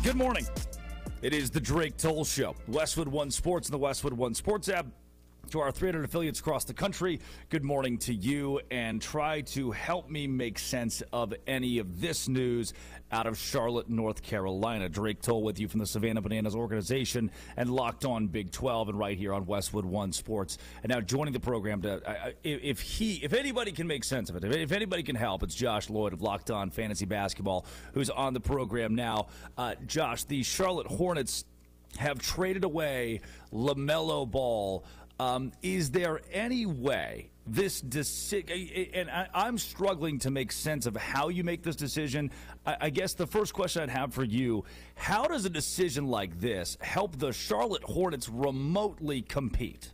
Good morning. It is the Drake Toll Show. Westwood One Sports and the Westwood One Sports app. To our 300 affiliates across the country, good morning to you, and try to help me make sense of any of this news out of Charlotte, North Carolina. Drake Toll with you from the Savannah Bananas organization and Locked On Big 12 and right here on Westwood One Sports. And now joining the program, if anybody can make sense of it, if anybody can help, it's Josh Lloyd of Locked On Fantasy Basketball, who's on the program now. Josh, the Charlotte Hornets have traded away LaMelo Ball. Is there any way this decision, and I'm struggling to make sense of how you make this decision. I guess the first question I'd have for you, how does a decision like this help the Charlotte Hornets remotely compete?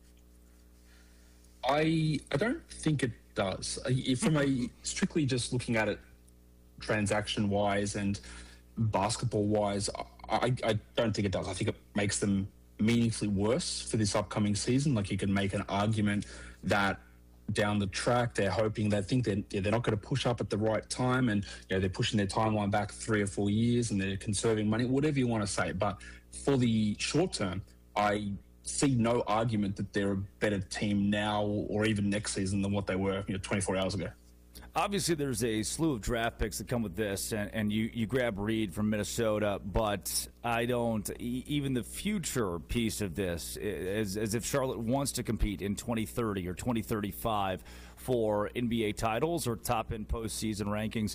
I don't think it does. From a strictly just looking at it transaction-wise and basketball-wise, I don't think it does. I think it makes them meaningfully worse for this upcoming season. Like, you can make an argument that down the track they're hoping, they think they're not going to push up at the right time, and they're pushing their timeline back 3 or 4 years, and they're conserving money, whatever you want to say. But for the short term, I see no argument that they're a better team now or even next season than what they were 24 hours ago. Obviously, there's a slew of draft picks that come with this, and you grab Reed from Minnesota, but I don't, even the future piece of this, as if Charlotte wants to compete in 2030 or 2035 for NBA titles or top-end postseason rankings,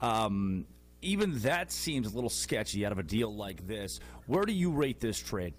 even that seems a little sketchy out of a deal like this. Where do you rate this trade?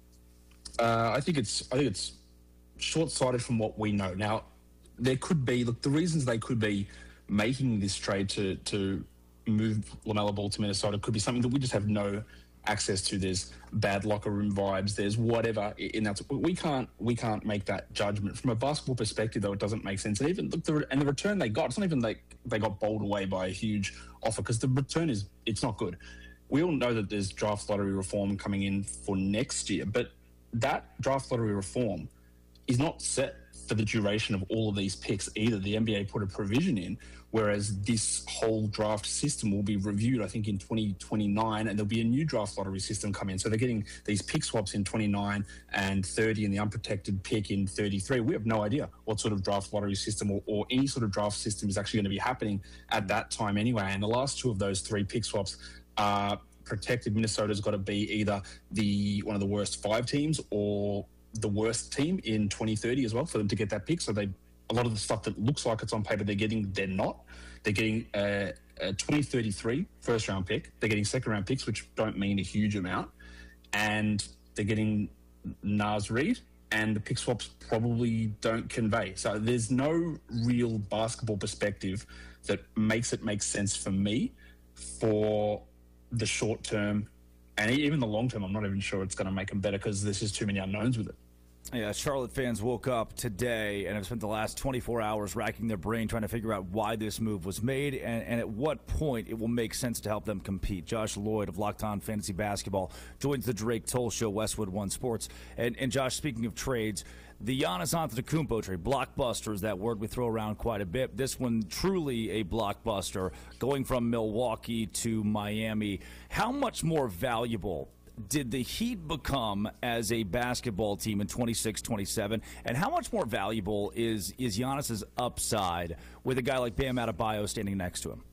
I think it's short-sighted from what we know. Now, there could be, the reasons they could be making this trade to move LaMelo Ball to Minnesota could be something that we just have no access to. There's bad locker room vibes. There's whatever, and we can't make that judgment from a basketball perspective. Though it doesn't make sense. And even the return they got, it's not even like they got bowled away by a huge offer, because the return it's not good. We all know that there's draft lottery reform coming in for next year, but that draft lottery reform is not set for the duration of all of these picks either. The NBA put a provision in, whereas this whole draft system will be reviewed, I think, in 2029, and there'll be a new draft lottery system come in. So they're getting these pick swaps in 29 and 30 and the unprotected pick in 33. We have no idea what sort of draft lottery system or any sort of draft system is actually going to be happening at that time anyway. And the last two of those 3 pick swaps are protected. Minnesota's got to be either one of the worst 5 teams or the worst team in 2030 as well for them to get that pick. So a lot of the stuff that looks like it's on paper they're not. They're getting a 2033 first round pick. They're getting second round picks, which don't mean a huge amount. And they're getting Naz Reid, and the pick swaps probably don't convey. So there's no real basketball perspective that makes it make sense for me for the short term. And even the long term, I'm not even sure it's going to make them better, because there's just too many unknowns with it. Yeah, Charlotte fans woke up today and have spent the last 24 hours racking their brain trying to figure out why this move was made and at what point it will make sense to help them compete. Josh Lloyd of Locked On Fantasy Basketball joins the Drake Toll Show, Westwood One Sports. And Josh, speaking of trades, the Giannis Antetokounmpo trade, blockbuster is that word we throw around quite a bit. This one truly a blockbuster, going from Milwaukee to Miami. How much more valuable did the Heat become as a basketball team in 26-27, and how much more valuable is Giannis's upside with a guy like Bam Adebayo standing next to him?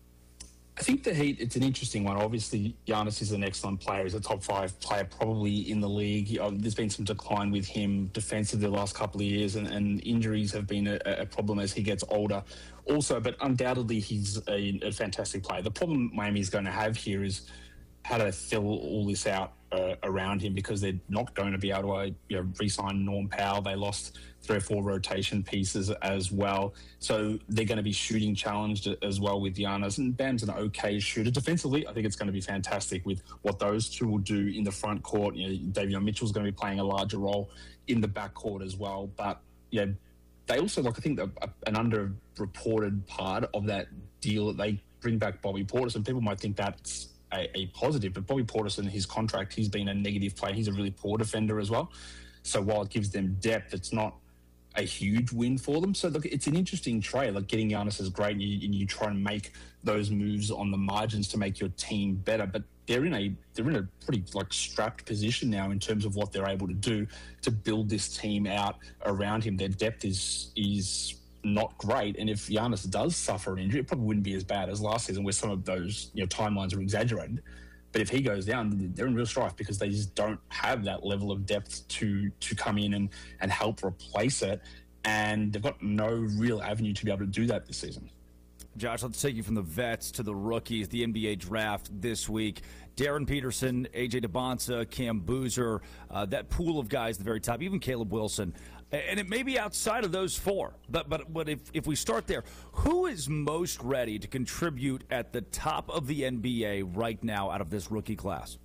I think the Heat, it's an interesting one. Obviously, Giannis is an excellent player. He's a top 5 player probably in the league. There's been some decline with him defensively the last couple of years, and injuries have been a problem as he gets older also, but undoubtedly he's a fantastic player. The problem Miami's going to have here is how do they fill all this out around him, because they're not going to be able to re-sign Norm Powell. They lost 3 or 4 rotation pieces as well. So they're going to be shooting challenged as well with Giannis. And Bam's an okay shooter. Defensively, I think it's going to be fantastic with what those two will do in the front court. Davion Mitchell's going to be playing a larger role in the back court as well. But they also, I think an underreported part of that deal that they bring back Bobby Portis, and people might think that's a positive, but Bobby Portis in his contract, he's been a negative player. He's a really poor defender as well. So while it gives them depth, it's not a huge win for them. So look, it's an interesting trade. Like getting Giannis is great, and you try and make those moves on the margins to make your team better. But they're in a pretty like strapped position now in terms of what they're able to do to build this team out around him. Their depth is not great, and if Giannis does suffer an injury, it probably wouldn't be as bad as last season, where some of those timelines are exaggerated. But if he goes down, they're in real strife because they just don't have that level of depth to come in and help replace it. And they've got no real avenue to be able to do that this season. Josh, let's take you from the vets to the rookies, the NBA draft this week. Darren Peterson, A.J. Debonsa, Cam Boozer, that pool of guys at the very top, even Caleb Wilson. And it may be outside of those four, but if we start there, who is most ready to contribute at the top of the NBA right now out of this rookie class?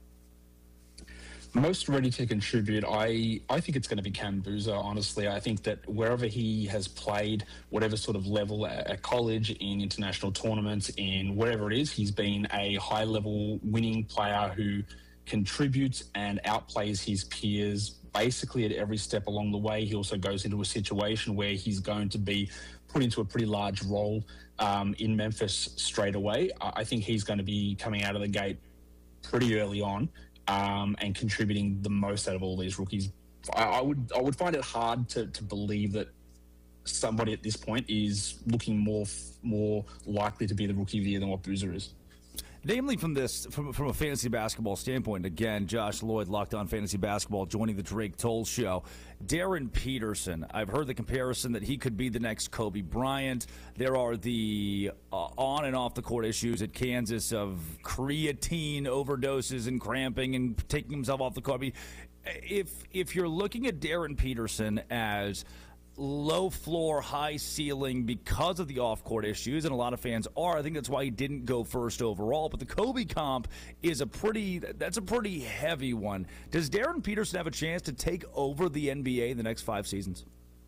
Most ready to contribute, I think it's going to be Cam Boozer, honestly. I think that wherever he has played, whatever sort of level at college, in international tournaments, in wherever it is, he's been a high-level winning player who contributes and outplays his peers basically at every step along the way. He also goes into a situation where he's going to be put into a pretty large role in Memphis straight away. I think he's going to be coming out of the gate pretty early on and contributing the most out of all these rookies. I would find it hard to believe that somebody at this point is looking more likely to be the rookie of the year than what Boozer is. Namely from a fantasy basketball standpoint, again, Josh Lloyd, Locked On Fantasy Basketball, joining the Drake Toll Show. Darren Peterson, I've heard the comparison that he could be the next Kobe Bryant. There are the on and off the court issues at Kansas of creatine overdoses and cramping and taking himself off the court. I mean, if you're looking at Darren Peterson as low floor, high ceiling because of the off-court issues, and a lot of fans are. I think that's why he didn't go first overall. But the Kobe comp is a pretty heavy one. Does Darren Peterson have a chance to take over the NBA in the next 5 seasons?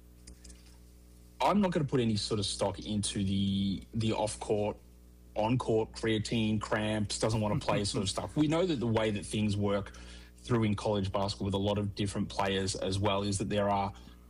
I'm not going to put any sort of stock into the off-court, on-court, creatine, cramps, doesn't want to play sort of stuff. We know that the way that things work through in college basketball with a lot of different players as well is that there are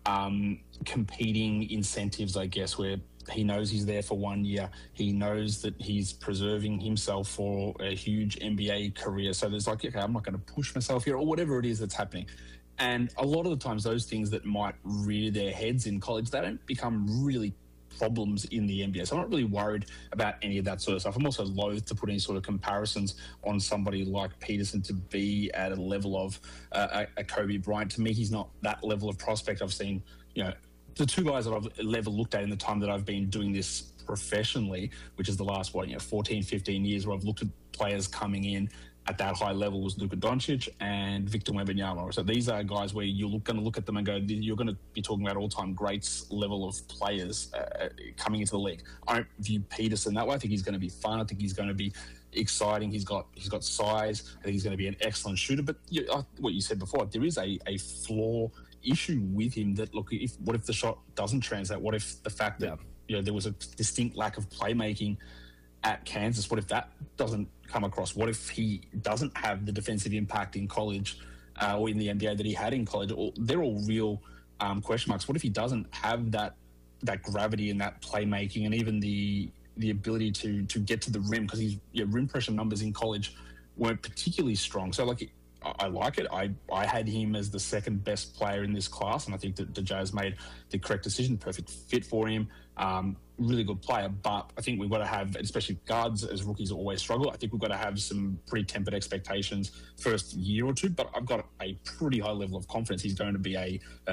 competing incentives, I guess, where he knows he's there for 1 year. He knows that he's preserving himself for a huge NBA career. So there's like, okay, I'm not going to push myself here or whatever it is that's happening. And a lot of the times those things that might rear their heads in college, they don't become really problems in the NBA. So I'm not really worried about any of that sort of stuff. I'm also loath to put any sort of comparisons on somebody like Peterson to be at a level of a Kobe Bryant. To me, he's not that level of prospect. I've seen, the two guys that I've ever looked at in the time that I've been doing this professionally, which is the last, 14, 15 years where I've looked at players coming in at that high level, was Luka Doncic and Victor Wembanyama. So these are guys where you're going to look at them and go, you're going to be talking about all-time greats level of players coming into the league. I don't view Peterson that way. I think he's going to be fun. I think he's going to be exciting. He's got size. I think he's going to be an excellent shooter. But what you said before, there is a flaw issue with him that, look, what if the shot doesn't translate? What if the fact that there was a distinct lack of playmaking at Kansas, what if that doesn't come across? What if he doesn't have the defensive impact in college or in the NBA that he had in college? They're all real question marks. What if he doesn't have that gravity and that playmaking and even the ability to get to the rim? Because his rim pressure numbers in college weren't particularly strong. So I like it. I had him as the second best player in this class, and I think that the Jazz made the correct decision. Perfect fit for him. Really good player, but I think we've got to have, especially guards as rookies always struggle, I think we've got to have some pretty tempered expectations first year or two, but I've got a pretty high level of confidence he's going to be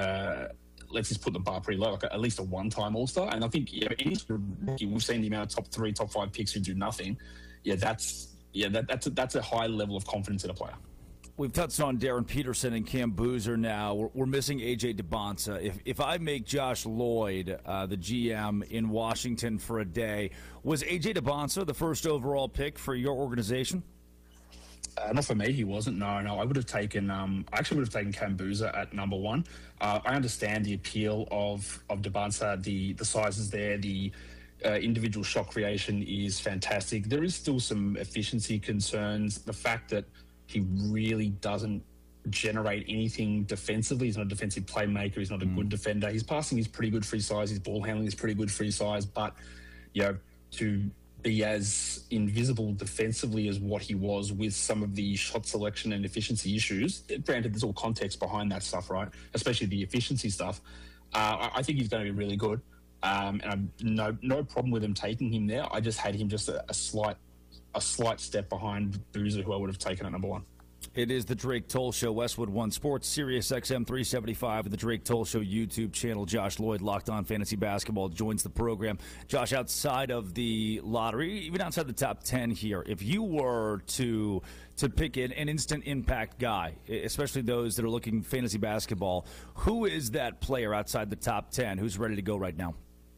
let's just put the bar pretty low, at least a one-time All-Star. And I think any sort of rookie, we've seen the amount of top 3, top 5 picks who do nothing. That's a high level of confidence in a player. We've touched on Darren Peterson and Cam Boozer now. We're missing A.J. Debonsa. If I make Josh Lloyd the GM in Washington for a day, was A.J. Debonsa the first overall pick for your organization? Not for me, he wasn't. No. I would have taken. I actually would have taken Cam Boozer at number 1. I understand the appeal of Debonsa. The size is there. The individual shot creation is fantastic. There is still some efficiency concerns. The fact that he really doesn't generate anything defensively. He's not a defensive playmaker. He's not a good defender. His passing is pretty good for his size. His ball handling is pretty good for his size. But, to be as invisible defensively as what he was with some of the shot selection and efficiency issues, granted, there's all context behind that stuff, right? Especially the efficiency stuff. I think he's going to be really good. And I'm no problem with him taking him there. I just had him just a slight step behind Boozer, who I would have taken at number one. It is the Drake Toll Show, Westwood One Sports, Sirius XM 375, and the Drake Toll Show YouTube channel. Josh Lloyd, Locked On Fantasy Basketball, joins the program. Josh, outside of the lottery, even outside the top 10 here, if you were to pick an instant impact guy, especially those that are looking fantasy basketball, who is that player outside the top 10 who's ready to go right now?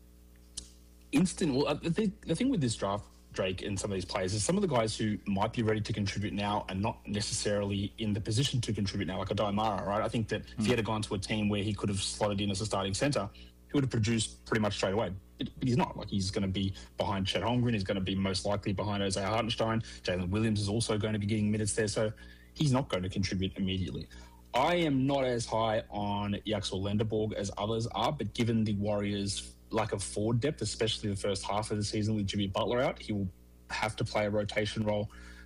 Well, the thing with this draft, Drake, and some of these players is some of the guys who might be ready to contribute now and not necessarily in the position to contribute now, like a Daimara, right? I think that if he had gone to a team where he could have slotted in as a starting centre, he would have produced pretty much straight away. But he's not. Like, he's going to be behind Chet Holmgren. He's going to be most likely behind Isaiah Hartenstein. Jalen Williams is also going to be getting minutes there. So he's not going to contribute immediately. I am not as high on Yaxel Lenderborg as others are, but given the Warriors' lack of forward depth, especially the first half of the season with Jimmy Butler out, he will have to play a rotation role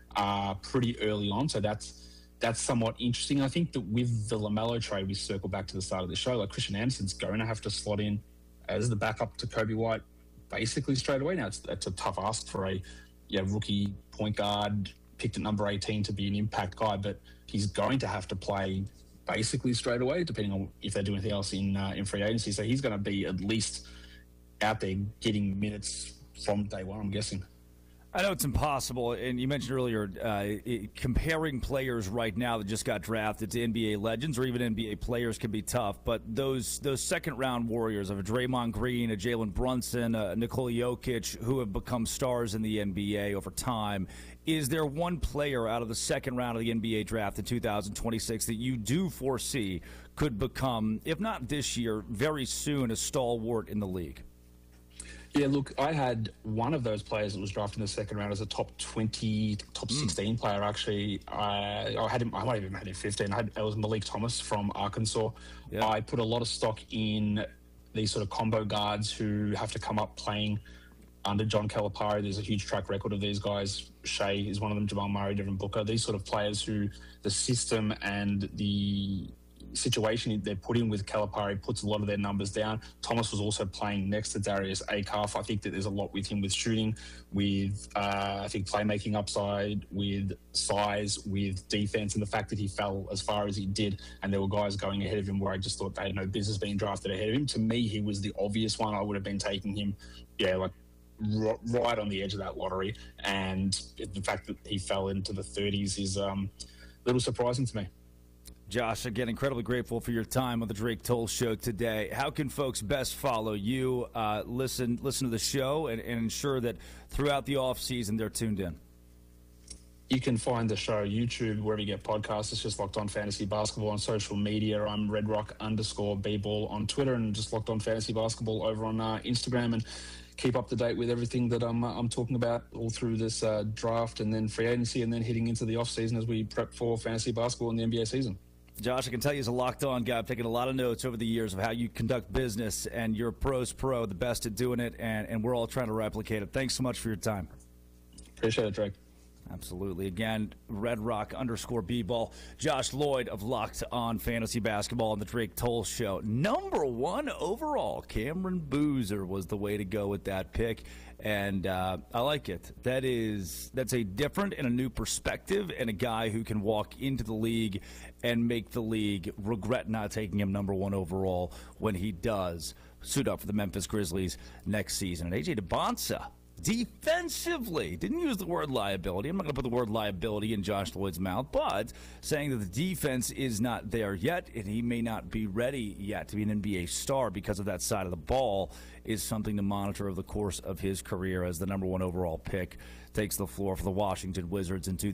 pretty early on. So that's somewhat interesting. I think that with the LaMelo trade, we circle back to the start of the show, like Christian Anderson's going to have to slot in as the backup to Kobe White basically straight away. Now, it's a tough ask for a rookie point guard picked at number 18 to be an impact guy, but he's going to have to play basically straight away, depending on if they do anything else in free agency. So he's going to be at least out there getting minutes from day one, I'm guessing. I know it's impossible, and you mentioned earlier comparing players right now that just got drafted to NBA legends or even NBA players can be tough, but those second-round Warriors of a Draymond Green, a Jalen Brunson, a Nikola Jokic, who have become stars in the NBA over time, is there one player out of the second round of the NBA draft in 2026 that you do foresee could become, if not this year, very soon, a stalwart in the league? Yeah, look, I had one of those players that was drafted in the second round as a top 20, top 16 player, actually. I had him, I might have even had him 15. It was Malik Thomas from Arkansas. Yep. I put a lot of stock in these sort of combo guards who have to come up playing under John Calipari. There's a huge track record of these guys. Shea is one of them, Jamal Murray, Devin Booker. These sort of players who the system and the situation they're put in with Calipari puts a lot of their numbers down. Thomas was also playing next to Darius Acuff. I think that there's a lot with him with shooting, with I think playmaking upside, with size, with defense, and the fact that he fell as far as he did, and there were guys going ahead of him where I just thought they had no business being drafted ahead of him. To me, he was the obvious one. I would have been taking him, right on the edge of that lottery, and the fact that he fell into the 30s is a little surprising to me. Josh, again, incredibly grateful for your time on the Drake Toll Show today. How can folks best follow you, listen to the show, and ensure that throughout the offseason they're tuned in? You can find the show YouTube, wherever you get podcasts. It's just Locked On Fantasy Basketball. On social media, I'm RedRock_B-Ball on Twitter, and just Locked On Fantasy Basketball over on Instagram. And keep up to date with everything that I'm talking about all through this draft and then free agency and then heading into the offseason as we prep for fantasy basketball in the NBA season. Josh, I can tell you as a locked-on guy, I've taken a lot of notes over the years of how you conduct business, and you're a pro's pro, the best at doing it, and we're all trying to replicate it. Thanks so much for your time. Appreciate it, Drake. Absolutely. Again, RedRock_B-Ball. Josh Lloyd of Locked On Fantasy Basketball on the Drake Toll Show. Number 1 overall, Cameron Boozer was the way to go with that pick, and I like it. That's a different and a new perspective, and a guy who can walk into the league and make the league regret not taking him number 1 overall when he does suit up for the Memphis Grizzlies next season. And A.J. Debonsa, defensively, didn't use the word liability. I'm not going to put the word liability in Josh Lloyd's mouth, but saying that the defense is not there yet and he may not be ready yet to be an NBA star because of that side of the ball is something to monitor over the course of his career as the number 1 overall pick takes the floor for the Washington Wizards in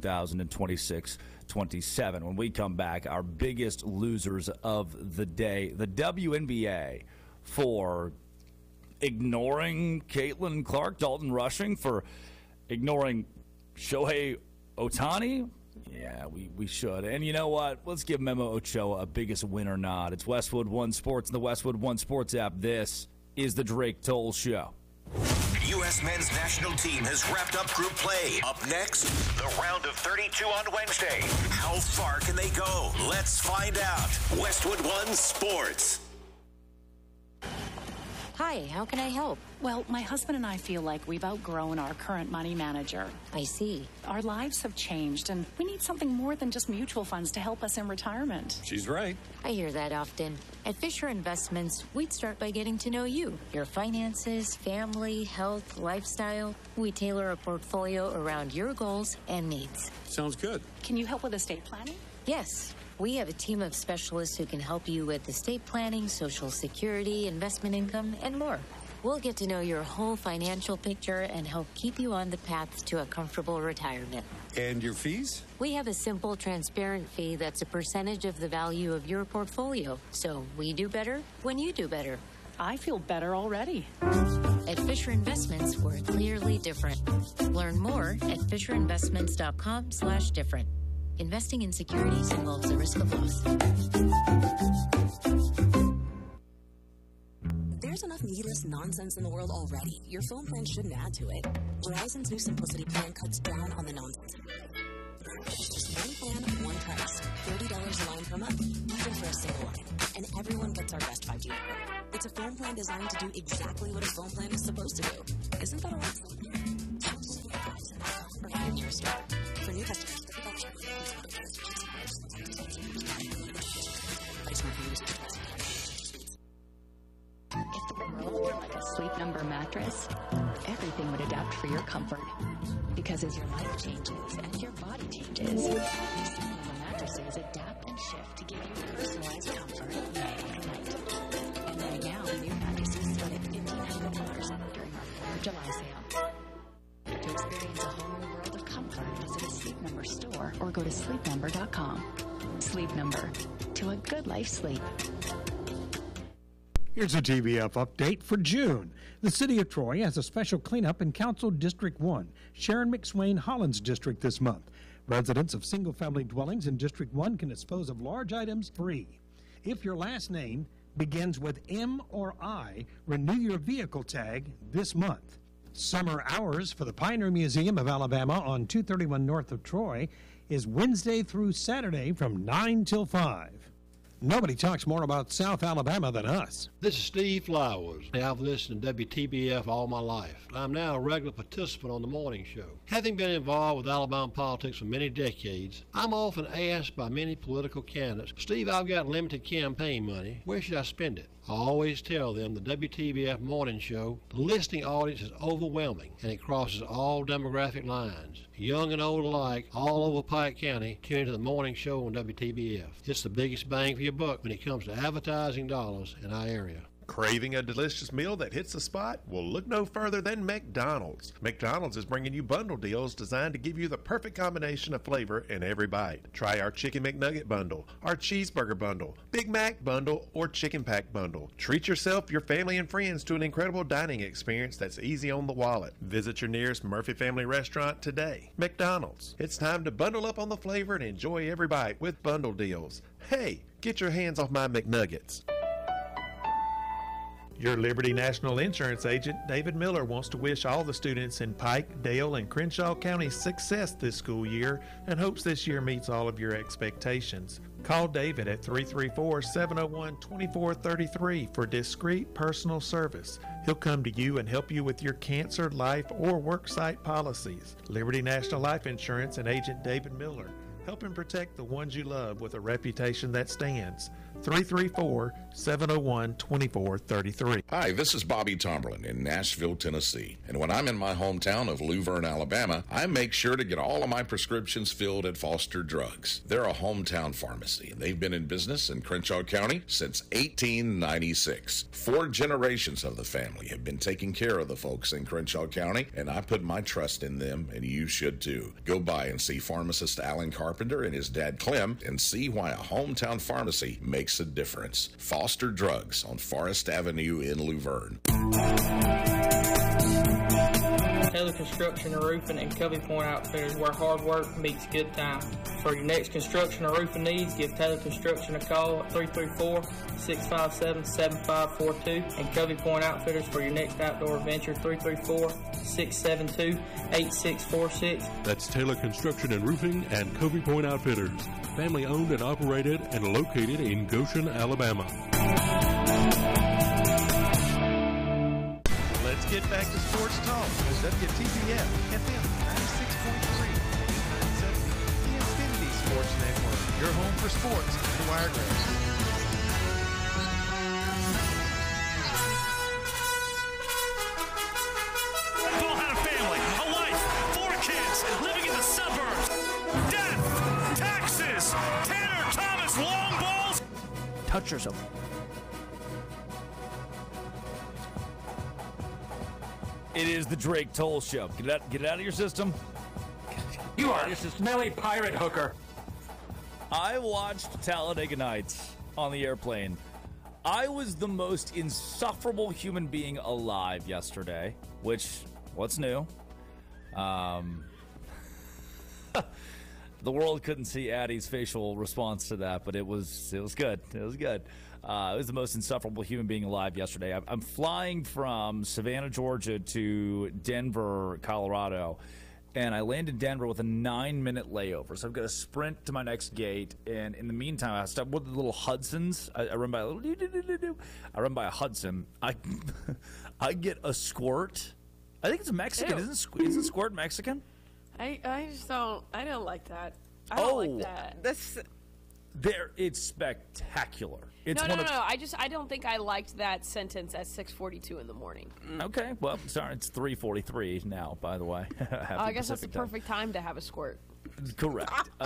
2026-27. When we come back, our biggest losers of the day, the WNBA for ignoring Caitlin Clark, Dalton Rushing, for ignoring Shohei Ohtani. Yeah, Yeah, we should. And you know what? Let's give Memo Ochoa a biggest winner nod. It's Westwood One Sports and the Westwood One Sports app. This is the Drake Toll Show. U.S. men's national team has wrapped up group play. Up next, the round of 32 on Wednesday. How far can they go? Let's find out. Westwood One Sports. Hi, how can I help? Well, my husband and I feel like we've outgrown our current money manager. I see. Our lives have changed, and we need something more than just mutual funds to help us in retirement. She's right. I hear that often. At Fisher Investments, we'd start by getting to know you, your finances, family, health, lifestyle. We tailor a portfolio around your goals and needs. Sounds good. Can you help with estate planning? Yes. We have a team of specialists who can help you with estate planning, Social Security, investment income, and more. We'll get to know your whole financial picture and help keep you on the path to a comfortable retirement. And your fees? We have a simple, transparent fee that's a percentage of the value of your portfolio. So we do better when you do better. I feel better already. At Fisher Investments, we're clearly different. Learn more at FisherInvestments.com/different. Investing in securities involves a risk of loss. There's enough needless nonsense in the world already. Your phone plan shouldn't add to it. Verizon's new Simplicity plan cuts down on the nonsense. It's just one plan, one price. $30 a line per month, even for a single line. And everyone gets our best 5G network. It's a phone plan designed to do exactly what a phone plan is supposed to do. Isn't that a lot? Or find it in your store. For new customers, if the world were like a Sleep Number mattress, everything would adapt for your comfort. Because as your life changes and your body changes, Sleep Number mattresses adapt and shift to give you personalized comfort day and night. And right now, the new mattresses start at $1,500 during our 4th of July sale. To experience a whole new world of comfort, visit a Sleep Number store or go to sleepnumber.com. Sleep Number. To a good life sleep. Here's a TVF update for June. The City of Troy has a special cleanup in Council District 1, Sharon McSwain Hollins District this month. Residents of single-family dwellings in District 1 can dispose of large items free. If your last name begins with M or I, renew your vehicle tag this month. Summer hours for the Pioneer Museum of Alabama on 231 north of Troy is Wednesday through Saturday from 9 till 5. Nobody talks more about South Alabama than us. This is Steve Flowers. I've listened to WTBF all my life. I'm now a regular participant on the morning show. Having been involved with Alabama politics for many decades, I'm often asked by many political candidates, Steve, I've got limited campaign money. Where should I spend it? I always tell them the WTBF morning show, the listening audience is overwhelming and it crosses all demographic lines. Young and old alike, all over Pike County, tune into the morning show on WTBF. It's the biggest bang for your buck when it comes to advertising dollars in our area. Craving a delicious meal that hits the spot? Well, look no further than McDonald's. McDonald's is bringing you bundle deals designed to give you the perfect combination of flavor in every bite. Try our Chicken McNugget bundle, our Cheeseburger bundle, Big Mac bundle, or Chicken Pack bundle. Treat yourself, your family, and friends to an incredible dining experience that's easy on the wallet. Visit your nearest Murphy Family restaurant today. McDonald's. It's time to bundle up on the flavor and enjoy every bite with bundle deals. Hey, get your hands off my McNuggets. Your Liberty National Insurance agent, David Miller, wants to wish all the students in Pike, Dale, and Crenshaw counties success this school year and hopes this year meets all of your expectations. Call David at 334-701-2433 for discreet personal service. He'll come to you and help you with your cancer, life, or worksite policies. Liberty National Life Insurance and agent David Miller. Helping protect the ones you love with a reputation that stands. 334-701-2433. Hi, this is Bobby Tomberlin in Nashville, Tennessee. And when I'm in my hometown of Luverne, Alabama, I make sure to get all of my prescriptions filled at Foster Drugs. They're a hometown pharmacy, and they've been in business in Crenshaw County since 1896. 4 generations of the family have been taking care of the folks in Crenshaw County, and I put my trust in them, and you should too. Go by and see pharmacist Alan Carpenter and his dad Clem and see why a hometown pharmacy makes a difference. Foster Drugs on Forest Avenue in Luverne. Taylor Construction and Roofing and Covey Point Outfitters, where hard work meets good time. For your next construction or roofing needs, give Taylor Construction a call at 334-657-7542 and Covey Point Outfitters for your next outdoor adventure, 334-672-8646. That's Taylor Construction and Roofing and Covey Point Outfitters. Family owned and operated and located in Goshen, Alabama. Let's get back to sports talk. WTBF FM 96.3. The Infinity Sports Network. Your home for sports and the Wiregrass. Paul had a family, a wife, 4 kids, living in the suburbs. Death, taxes, Tanner Thomas, long balls. Touch yourself. It is the Drake Toll Show. Get it out of your system. You are just a smelly pirate hooker. I watched Talladega Nights on the airplane. I was the most insufferable human being alive yesterday, which, what's new? The world couldn't see Addie's facial response to that, but it was good. It was good. I was the most insufferable human being alive yesterday. I'm flying from Savannah, Georgia to Denver, Colorado, and I land in Denver with a 9-minute layover. So I've got to sprint to my next gate, and in the meantime, I stop with the little Hudsons. I run by a little. I run by a Hudson. I get a squirt. I think it's Mexican. Isn't squirt Mexican? I just don't. I don't like that. I don't like that. It's spectacular. It's no. I don't think I liked that sentence at 6:42 in the morning. Okay, well, sorry, it's 3:43 now. By the way, I guess that's the perfect time to have a squirt. Correct.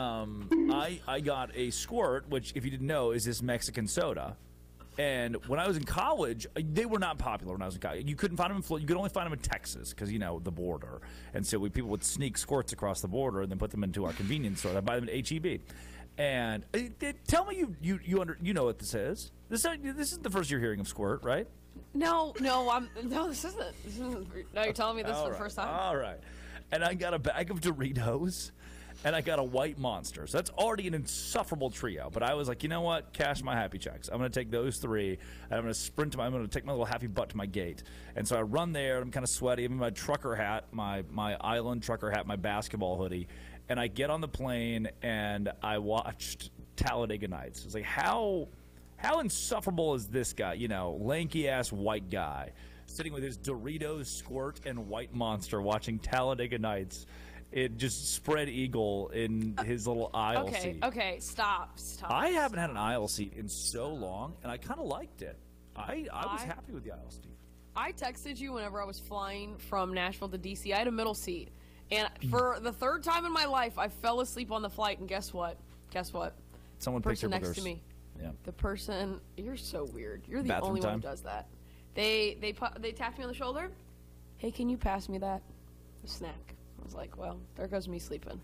I got a squirt, which, if you didn't know, is this Mexican soda. And when I was in college, they were not popular when I was in college. You couldn't find them in Florida. You could only find them in Texas because, the border. And so people would sneak squirts across the border and then put them into our convenience store. I'd buy them at H-E-B. And tell me you know what this is. This is the first you're hearing of squirt, right? No, this isn't. Now you're telling me this for the first time? All right. And I got a bag of Doritos. And I got a white Monster. So that's already an insufferable trio. But I was like, you know what? Cash my happy checks. I'm going to take those 3. And I'm going to sprint I'm going to take my little happy butt to my gate. And so I run there. I'm kind of sweaty. I'm in my trucker hat, my island trucker hat, my basketball hoodie. And I get on the plane and I watched Talladega Nights. It's like, how insufferable is this guy? Lanky-ass white guy sitting with his Doritos squirt and white Monster watching Talladega Nights. It just spread eagle in his little aisle seat. Okay, stop. I haven't had an aisle seat in so long, and I kind of liked it. I was happy with the aisle seat. I texted you whenever I was flying from Nashville to D.C. I had a middle seat. And for the 3rd time in my life, I fell asleep on the flight, and guess what? Someone the picked person her next with to me. Yeah. The person, you're so weird. You're the Bathroom only one time? who does that. They tapped me on the shoulder. Hey, can you pass me that? A snack. I was like, well, there goes me sleeping.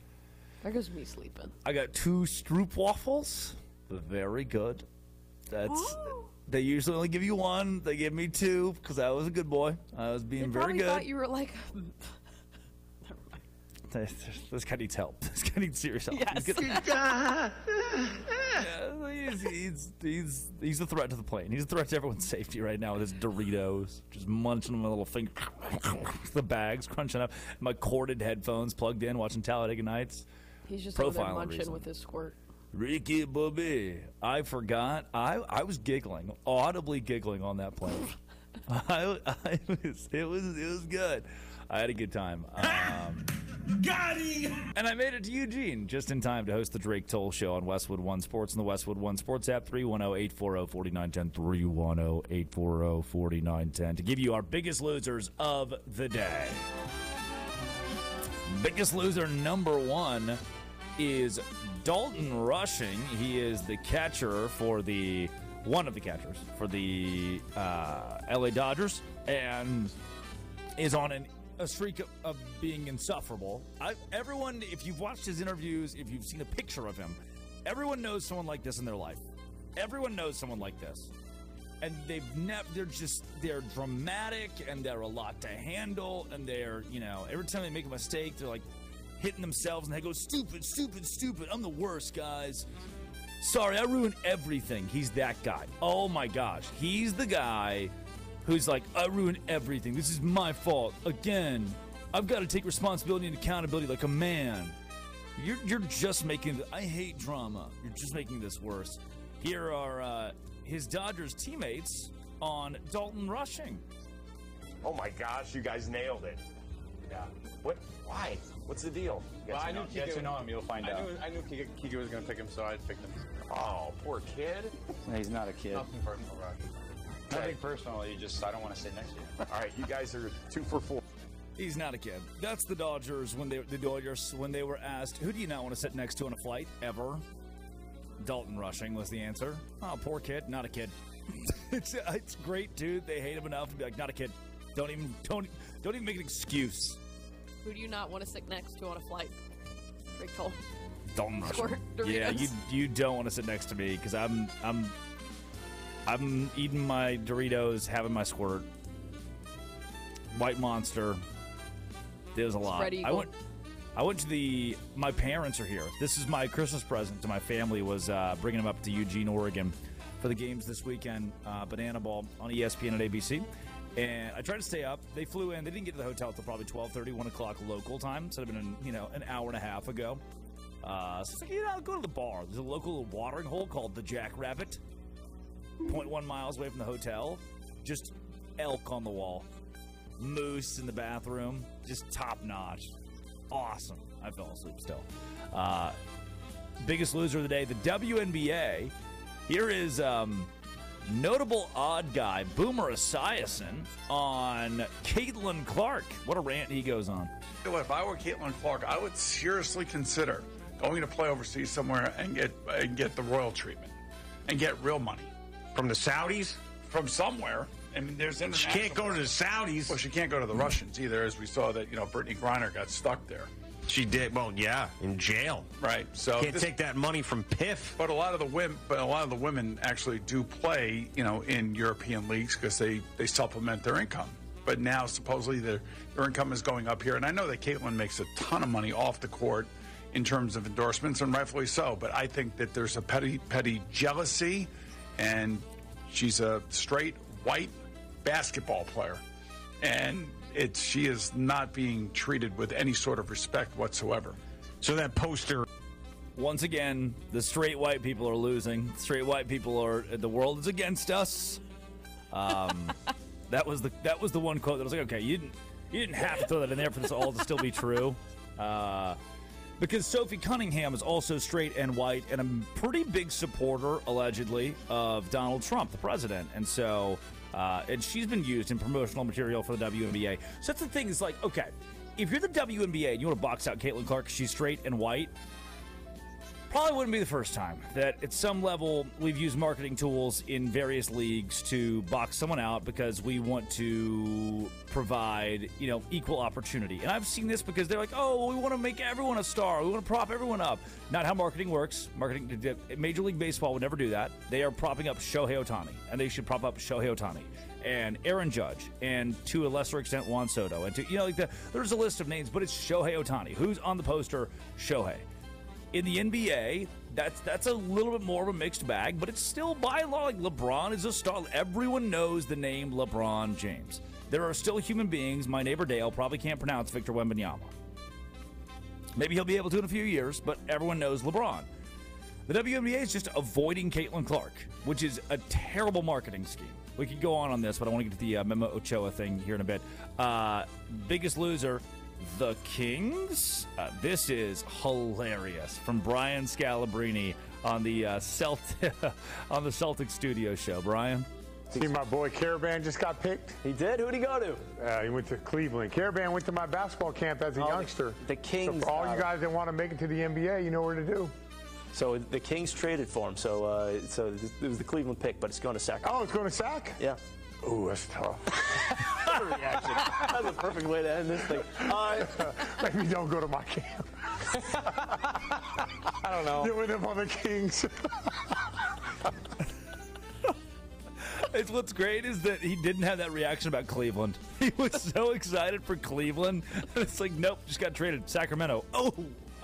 I got 2 Stroop waffles. Very good. They usually only give you 1. They gave me 2 because I was a good boy. I was being very good. I thought you were like... This guy needs help. This guy needs serious help. Yes. He's a threat to the plane. He's a threat to everyone's safety right now with his Doritos, just munching on my little finger, the bags crunching up, my corded headphones plugged in, watching Talladega Nights. He's just over there munching with his squirt. Ricky Bobby, I forgot. I was giggling, audibly giggling on that plane. It was good. I had a good time. Got him! And I made it to Eugene just in time to host the Drake Toll Show on Westwood One Sports and the Westwood One Sports app, 310-840-4910, 310-840-4910, to give you our biggest losers of the day. Biggest loser number 1 is Dalton Rushing. He is the catcher for one of the catchers for the LA Dodgers, and is on a streak of being insufferable. Everyone, if you've watched his interviews, if you've seen a picture of him, everyone knows someone like this in their life. Everyone knows someone like this. And they're dramatic, and they're a lot to handle, and they're, every time they make a mistake, they're like hitting themselves, and they go, stupid, stupid, stupid. I'm the worst, guys. Sorry, I ruined everything. He's that guy. Oh my gosh. He's the guy who's like, I ruined everything. This is my fault. Again, I've got to take responsibility and accountability like a man. You're just making, I hate drama. You're just making this worse. Here are his Dodgers teammates on Dalton Rushing. Oh my gosh, you guys nailed it. Yeah. What? Why? What's the deal? Well, I knew Kike, get to know him, you'll find out. I knew Kike was going to pick him, so I picked him. Oh, poor kid. He's not a kid. Nothing personal, Rocky. Nothing personal, I don't want to sit next to you. All right, you guys are 2 for 4. He's not a kid. That's the Dodgers when they were asked, who do you not want to sit next to on a flight ever? Dalton Rushing was the answer. Oh, poor kid, not a kid. It's great, dude. They hate him enough to be like, not a kid. Don't even make an excuse. Who do you not want to sit next to on a flight? Drake Toll. Dalton Rushing. Yeah, you don't want to sit next to me because I'm eating my Doritos, having my squirt. White Monster. There's a lot. I went to my parents are here. This is my Christmas present to my family, was bringing them up to Eugene, Oregon for the games this weekend. Banana Ball on ESPN at ABC. And I tried to stay up. They flew in. They didn't get to the hotel until probably 12:30, 1 o'clock local time. So it would have been an hour and a half ago. So it's like, I'll go to the bar. There's a local watering hole called the Jackrabbit. 0.1 miles away from the hotel. Just elk on the wall. Moose in the bathroom. Just top notch. Awesome. I fell asleep still. Biggest loser of the day, the WNBA. Here is notable odd guy, Boomer Esiason, on Caitlin Clark. What a rant he goes on. If I were Caitlin Clark, I would seriously consider going to play overseas somewhere and get the royal treatment and get real money. From the Saudis? From somewhere. I mean, there's international. She can't go to the Saudis. Well, she can't go to the Russians either, as we saw that, Brittany Griner got stuck there. She did. Well, yeah, in jail. Right. So can't take that money from PIF. But a lot of the women actually do play, in European leagues because they supplement their income. But now supposedly their income is going up here, and I know that Caitlin makes a ton of money off the court in terms of endorsements, and rightfully so. But I think that there's a petty jealousy, and she's a straight white basketball player, and she is not being treated with any sort of respect whatsoever. So that poster, once again, the straight white people are losing. Straight white people the world is against us. That was the one quote that I was like, okay, you didn't have to throw that in there for this all to still be true. Because Sophie Cunningham is also straight and white and a pretty big supporter, allegedly, of Donald Trump, the president. And so, and she's been used in promotional material for the WNBA. So that's the thing, is like, okay, if you're the WNBA and you want to box out Caitlin Clark, she's straight and white, probably wouldn't be the first time that at some level we've used marketing tools in various leagues to box someone out because we want to provide, equal opportunity. And I've seen this because they're like, oh, we want to make everyone a star. We want to prop everyone up. Not how marketing works. Major League Baseball would never do that. They are propping up Shohei Ohtani, and they should prop up Shohei Ohtani and Aaron Judge, and to a lesser extent Juan Soto, and there's a list of names, but it's Shohei Ohtani. Who's on the poster? Shohei. In the NBA, that's a little bit more of a mixed bag, but it's still by and large, like LeBron is a star. Everyone knows the name LeBron James. There are still human beings. My neighbor Dale probably can't pronounce Victor Wembanyama. Maybe he'll be able to in a few years, but everyone knows LeBron. The WNBA is just avoiding Caitlin Clark, which is a terrible marketing scheme. We could go on this, but I want to get to the Memo Ochoa thing here in a bit. Biggest loser, the Kings. This is hilarious from Brian Scalabrine on the Celtics studio show. Brian? See, my boy Caravan just got picked. He did? Who'd he go to? He went to Cleveland. Caravan went to my basketball camp as a youngster. The Kings. So for all you guys that want to make it to the NBA, you know what to do. So the Kings traded for him. So it was the Cleveland pick, but it's going to Sac. Oh, it's going to Sac? Yeah. Ooh, that's tough. Reaction. That's a perfect way to end this thing. Maybe don't go to my camp. I don't know. You end up on the Kings. It's what's great is that he didn't have that reaction about Cleveland. He was so excited for Cleveland. It's like, nope, just got traded. Sacramento. Oh.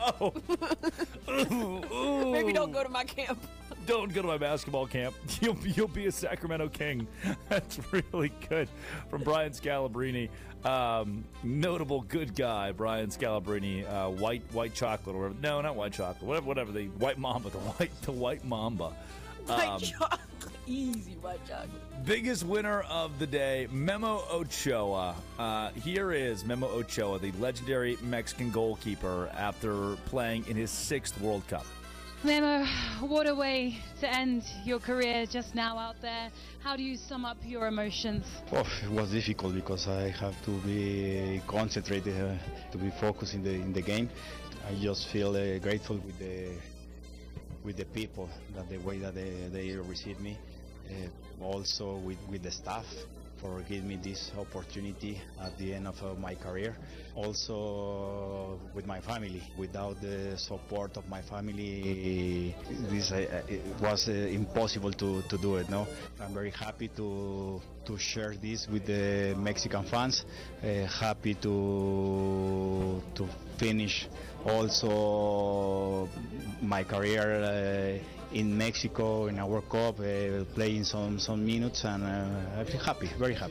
Ooh. Maybe don't go to my camp. Don't go to my basketball camp. You'll be a Sacramento King. That's really good from Brian Scalabrine. Notable good guy, Brian Scalabrine. White chocolate or whatever. No, not white chocolate. Whatever the white mamba. The white mamba. White chocolate. Easy white chocolate. Biggest winner of the day, Memo Ochoa. Here is Memo Ochoa, the legendary Mexican goalkeeper, after playing in his 6th World Cup. Memo, what a way to end your career just now out there. How do you sum up your emotions? Oh, it was difficult because I have to be concentrated, to be focused in the game. I just feel grateful with the people, that the way that they receive me. Also with the staff for giving me this opportunity at the end of my career. Also with my family. Without the support of my family, it was impossible to do it. No, I'm very happy to share this with the Mexican fans. Happy to finish also my career in Mexico in a World Cup, playing some minutes, and I feel happy, very happy.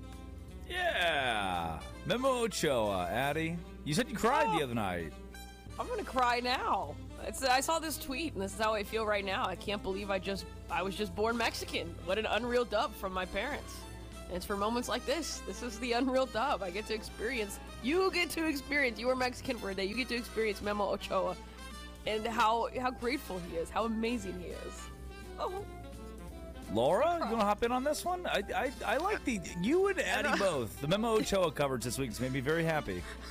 Yeah, Memo Ochoa, Addie. You said you cried the other night. I'm gonna cry now. I saw this tweet, and this is how I feel right now. I can't believe I was just born Mexican. What an unreal dub from my parents. And it's for moments like this. This is the unreal dub. I get to experience. You get to experience. You were Mexican for a day. You get to experience Memo Ochoa. And how grateful he is, how amazing he is. Oh. Laura, you want to hop in on this one? I like you and Addie both. The Memo Ochoa coverage this week has made me very happy.